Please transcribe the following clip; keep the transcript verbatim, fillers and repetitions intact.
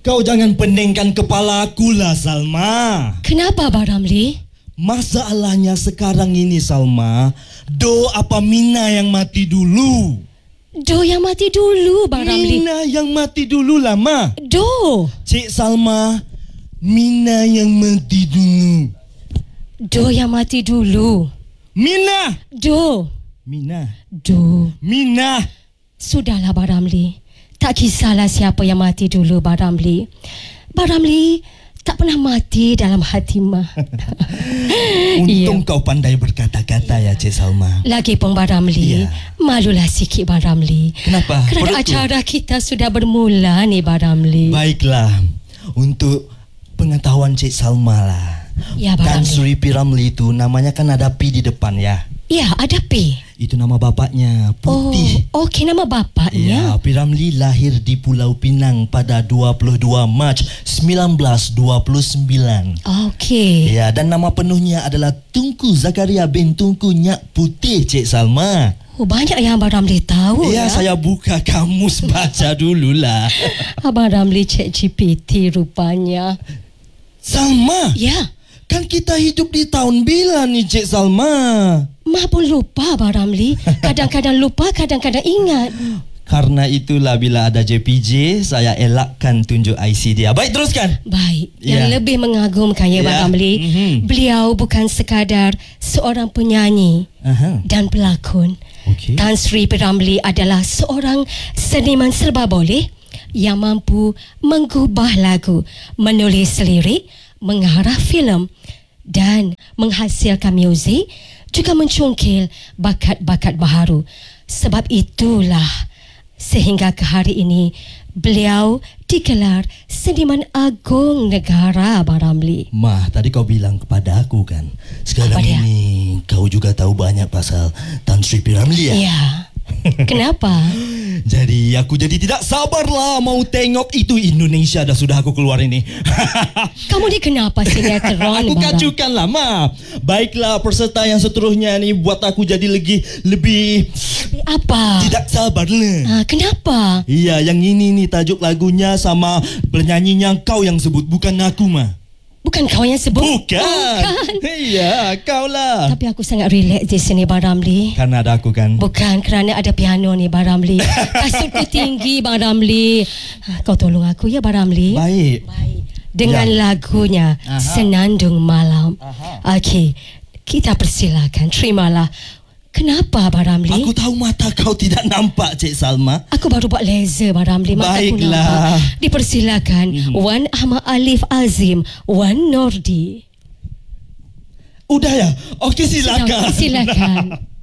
Kau jangan peningkan kepala aku lah, Salma. Kenapa, Abang Ramli? Masalahnya sekarang ini, Salma, Do apa Mina yang mati dulu? Do yang mati dulu, Abang Ramli. Mina yang mati dulu lah, Ma. Do. Cik Salma, Mina yang mati dulu. Do yang mati dulu. Mina. Do. Mina. Do. Mina. Sudahlah, Abang Ramli. Tak kisahlah siapa yang mati dulu, Abang Ramli. Abang Ramli tak pernah mati dalam hati Ma. Untung ya. Kau pandai berkata-kata ya, Cik Salma. Lagipun Abang Ramli, ya. Malulah sikit Abang Ramli. Kenapa? Kerana Perut acara tu? Kita sudah bermula ni, Abang Ramli. Baiklah, untuk pengetahuan Cik Salma lah. Ya, Abang Tan Ramli. Sri P. Ramli itu namanya kan ada P di depan ya. Ya, ada P. Itu nama bapaknya, Putih. Oh, okey, nama bapaknya. Ya, P. Ramli lahir di Pulau Pinang pada dua puluh dua Mac sembilan belas dua puluh sembilan. Okey. Ya, dan nama penuhnya adalah Tunku Zakaria bin Tunku Nyak Putih, Cik Salma. Oh, banyak yang Abang Ramli tahu ya. Ya, saya buka kamus baca dululah. Abang Ramli cek G P T rupanya. Salma. Ya. Kan kita hidup di tahun bila ni, Cik Salma? Ma pun lupa, Abang Ramli. Kadang-kadang lupa, kadang-kadang ingat. Karena itulah bila ada J P J, saya elakkan tunjuk I C dia. Baik, teruskan. Baik. Yang Ya. lebih mengagumkan ya, Abang Ramli, mm-hmm. beliau bukan sekadar seorang penyanyi Aha. dan pelakon. Okay. Tan Sri P. Ramli adalah seorang seniman serba boleh yang mampu mengubah lagu, menulis lirik, mengarah filem dan menghasilkan muzik, juga mencungkil bakat-bakat baharu. Sebab itulah sehingga ke hari ini beliau digelar seniman agung negara, Abang Ramli. Mah, tadi kau bilang kepada aku kan, sekarang ini kau juga tahu banyak pasal Tan Sri P. Ramli ya? Ya. Kenapa? Jadi aku jadi tidak sabarlah mau tengok itu Indonesia dah sudah aku keluar ini. Kamu ni kenapa sinetron? Aku kacukan lah, Ma. Baiklah, peserta yang seterusnya ni buat aku jadi lagi lebih apa? Tidak sabar lah. Ah, kenapa? Iya, yang ini ni tajuk lagunya sama penyanyinya kau yang sebut, bukan aku, Ma. Bukan kau yang sebut? Bukan. Bukan. Iya, kau lah. Tapi aku sangat relax di sini, Bang Ramli. Karena ada aku kan? Bukan, kerana ada piano ni, Bang Ramli. Kasutku tinggi, Bang Ramli. Kau tolong aku ya, Bang Ramli. Baik. Baik. Dengan ya. lagunya Aha. Senandung Malam. Aha. Okey, kita persilakan. Terimalah. Kenapa, Bang Ramli? Aku tahu mata kau tidak nampak, Cik Salma. Aku baru buat laser, Bang Ramli. Mata aku Baiklah. nampak. Dipersilakan. Mm-hmm. Wan Ahmad Alif Azim, Wan Nordi. Udah ya? Okey, silakan. Silakan.